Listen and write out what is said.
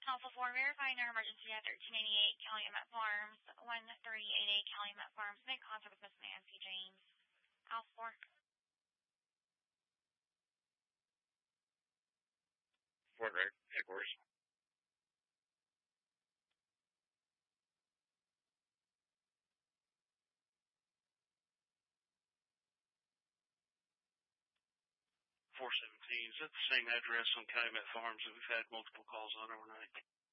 Alpha 4, verifying our emergency at 1388 Calumet Farms, 1388 Calumet Farms. Make contact with Miss Nancy James. Alpha 4. Fort Wright, headquarters. Is that the same address on Calumet Farms that we've had multiple calls on overnight?